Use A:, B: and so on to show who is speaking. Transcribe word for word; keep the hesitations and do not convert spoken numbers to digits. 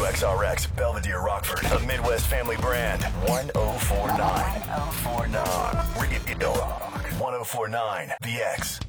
A: X R X, Belvedere, Rockford, a Midwest family brand. one oh four nine. one oh four nine. Real Rock. one oh four nine. The X.